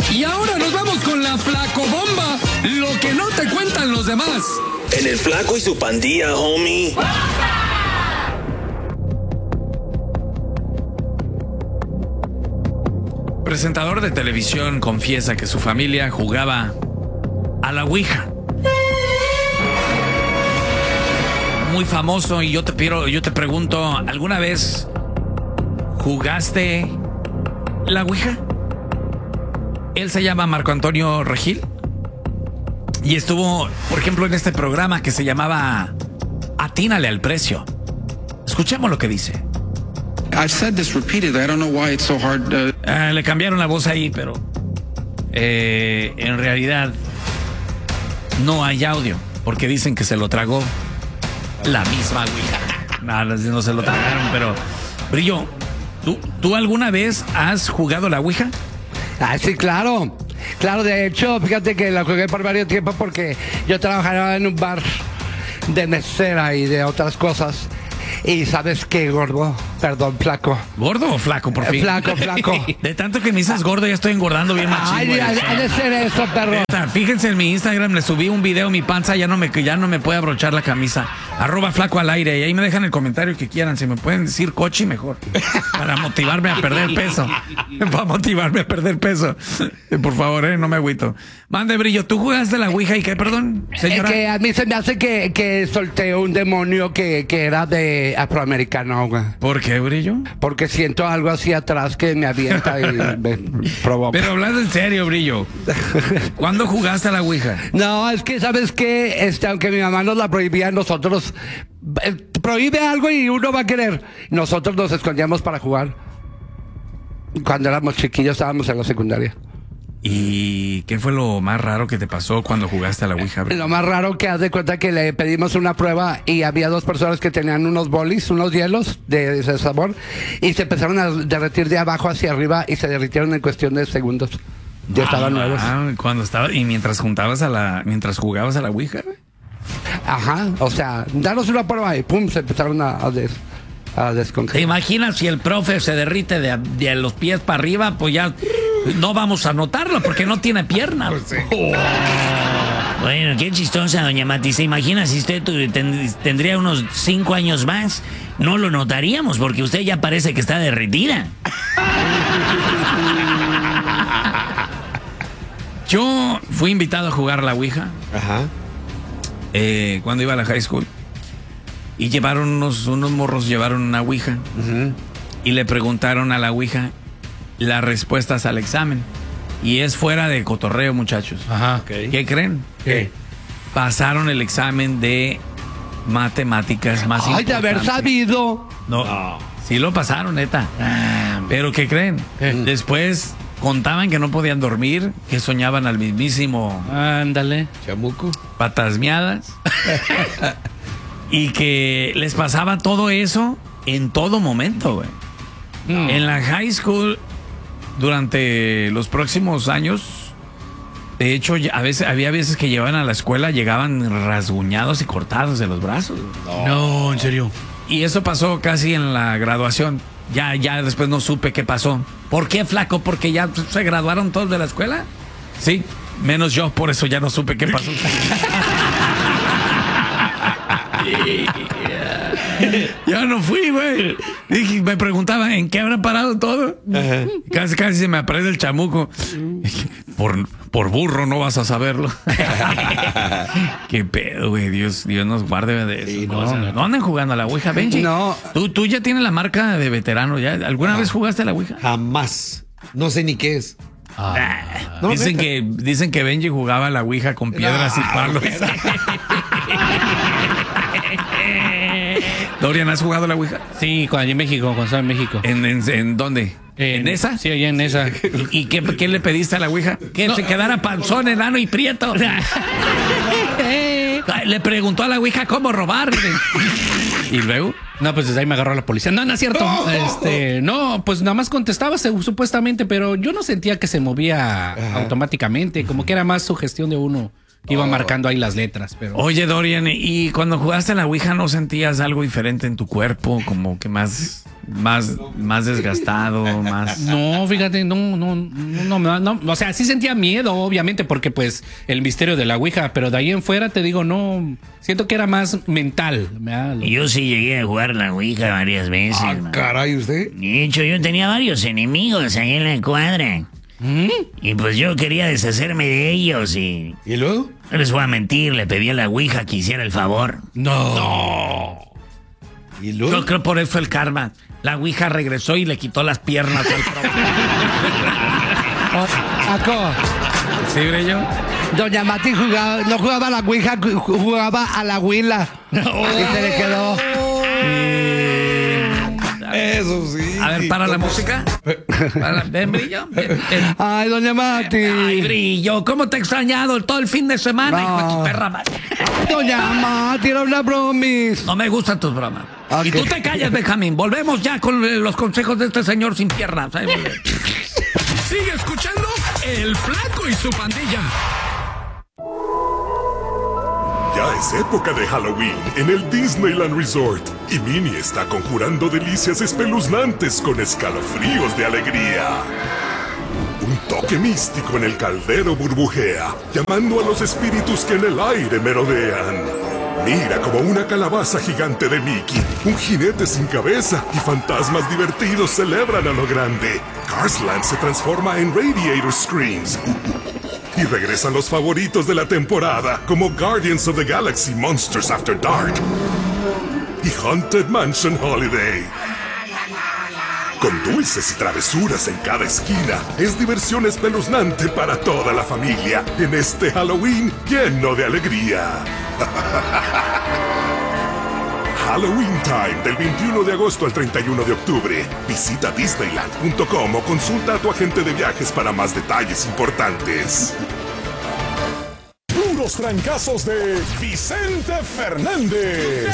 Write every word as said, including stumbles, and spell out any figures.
Y ahora nos vamos con la Flacobomba, lo que no te cuentan los demás. En el Flaco y su pandilla, homie. Presentador de televisión confiesa que su familia jugaba a la Ouija. Muy famoso, y yo te pido, yo te pregunto, ¿alguna vez jugaste la Ouija? Él se llama Marco Antonio Regil y estuvo, por ejemplo, en este programa que se llamaba Atínale al Precio. Escuchemos lo que dice. I've said this repeatedly. I don't know why it's so hard to... Eh, le cambiaron la voz ahí, pero eh, en realidad no hay audio, porque dicen que se lo tragó la misma Ouija. No, no se lo tragaron, pero Brillo, ¿tú, ¿tú alguna vez has jugado la Ouija? Ah, sí, claro. Claro, de hecho, fíjate que la jugué por varios tiempos porque yo trabajaba en un bar de mesera y de otras cosas. Y ¿sabes qué, gordo? Perdón, flaco. ¿Gordo o flaco, por fin? Flaco, flaco. De tanto que me dices gordo, ya estoy engordando bien machín. Ay, güey. ha de ser eso, perro. Fíjense en mi Instagram, le subí un video, mi panza ya no me, ya no me puede abrochar la camisa. Arroba flaco al aire. Y ahí me dejan el comentario que quieran. Si me pueden decir cochi, mejor. Para motivarme a perder peso. Para motivarme a perder peso. Por favor, eh, no me agüito. Mande, Brillo, ¿tú jugaste la Ouija y qué, perdón, señora? Es que a mí se me hace que, que solté un demonio que, que era de afroamericano, güey. ¿Por qué, Brillo? Porque siento algo así atrás que me avienta y me provoca. Pero hablando en serio, Brillo, ¿cuándo jugaste a la Ouija? No, es que, ¿sabes qué? Este, aunque mi mamá nos la prohibía, nosotros... eh, prohíbe algo y uno va a querer. Nosotros nos escondíamos para jugar. Cuando éramos chiquillos, estábamos en la secundaria. ¿Y qué fue lo más raro que te pasó cuando jugaste a la Ouija, Brillo? Lo más raro que haz de cuenta que le pedimos una prueba y había dos personas que tenían unos bolis, unos hielos de ese sabor, y se empezaron a derretir de abajo hacia arriba y se derritieron en cuestión de segundos. Ya estaban ah, nuevos. Ah, cuando estaba, y mientras juntabas a la, mientras jugabas a la Ouija, güey. Ajá, o sea, danos una prueba y pum, se empezaron a, a, des, a descongelar. ¿Te imaginas si el profe se derrite de, de los pies para arriba? Pues ya no vamos a notarlo porque no tiene piernas. Pues sí. Oh. Bueno, qué chistosa, doña Mati. ¿Se imagina si usted ten, tendría unos cinco años más? No lo notaríamos porque usted ya parece que está derretida. Yo fui invitado a jugar a la Ouija. Ajá. Eh, cuando iba a la high school. Y llevaron unos, unos morros, llevaron una Ouija. Uh-huh. Y le preguntaron a la Ouija las respuestas al examen. Y es fuera de cotorreo, muchachos. Ajá. Okay. ¿Qué creen? ¿Qué? Pasaron el examen de matemáticas más Ay, importante. de haber sabido. No, no. Sí lo pasaron, neta. Ah, pero ¿qué creen? ¿Qué? Después contaban que no podían dormir, que soñaban al mismísimo... Ándale. Chamuco. Patasmeadas. Y que les pasaba todo eso en todo momento, güey. Mm. En la high school, durante los próximos años, de hecho, a veces había veces que llevaban a la escuela, llegaban rasguñados y cortados de los brazos. No, no, en serio. Y eso pasó casi en la graduación. Ya, ya después no supe qué pasó. ¿Por qué, flaco? ¿Porque ya se graduaron todos de la escuela? Sí, menos yo, por eso ya no supe qué pasó. Ya no fui, güey. Dije, me preguntaba en qué habrá parado todo. Ajá. Casi, casi se me aparece el chamuco. Por, por burro no vas a saberlo. Qué pedo, güey. Dios, Dios nos guarde de eso. Sí, no, no, no anden jugando a la Ouija, Benji. No. Tú, tú ya tienes la marca de veterano. ¿Ya? ¿Alguna ah. vez jugaste a la Ouija? Jamás. No sé ni qué es. Ah. Ah. No, dicen, que, dicen que Benji jugaba a la Ouija con piedras no, y palos. Dorian, ¿has jugado a la Ouija? Sí, cuando en México, cuando estaba en México. ¿En, en, en dónde? ¿En, ¿En esa? Sí, allá en esa. ¿Y qué, qué le pediste a la Ouija? Que no. se quedara panzón, enano y prieto. Le preguntó a la Ouija cómo robar. ¿Y luego? No, pues desde ahí me agarró la policía. No, no es cierto. Oh. Este, no, pues nada más contestaba supuestamente, pero yo no sentía que se movía Ajá. automáticamente, como que era más sugestión de uno. Que iba oh. marcando ahí las letras, pero... Oye, Dorian, ¿y cuando jugaste a la Ouija no sentías algo diferente en tu cuerpo? Como que más... Más, más desgastado, más... No, fíjate, no, no, no, no, no, o sea, sí sentía miedo, obviamente, porque pues el misterio de la Ouija, pero de ahí en fuera te digo, no, siento que era más mental. ¿Verdad? Yo sí llegué a jugar la Ouija varias veces. Ah, man. caray, ¿usted? De hecho, yo tenía varios enemigos ahí en la cuadra. ¿Mm? Y pues yo quería deshacerme de ellos y... ¿Y luego? No les voy a mentir, le pedí a la Ouija que hiciera el favor. No. No. ¿Y luego? Yo creo por eso el karma. La Ouija regresó y le quitó las piernas al programa. Aco, ¿Sí, Brillo? doña Mati jugaba, no jugaba a la Ouija, jugaba a la Huila. Y se le quedó. Eso sí. A ver, para la música. Para, ven, Brillo. Ven, ven. Ay, doña Mati. Ay, Brillo, ¿cómo te he extrañado todo el fin de semana? No. Hijo de tu perra madre. Doña Mati, era una bromis. No me gustan tus bromas. Ok. Y tú te callas, Benjamín. Volvemos ya con eh, los consejos de este señor sin piernas. Ay, Sigue escuchando El Flaco y su Pandilla. Ya es época de Halloween en el Disneyland Resort y Minnie está conjurando delicias espeluznantes con escalofríos de alegría. Un toque místico en el caldero burbujea, llamando a los espíritus que en el aire merodean. Mira como una calabaza gigante de Mickey, un jinete sin cabeza y fantasmas divertidos celebran a lo grande. Carsland se transforma en Radiator Screams. Y regresan los favoritos de la temporada, como Guardians of the Galaxy Monsters After Dark y Haunted Mansion Holiday. Con dulces y travesuras en cada esquina, es diversión espeluznante para toda la familia en este Halloween lleno de alegría. Halloween Time del veintiuno de agosto al treinta y uno de octubre. Visita disneyland punto com o consulta a tu agente de viajes para más detalles importantes. Puros trancazos de Vicente Fernández.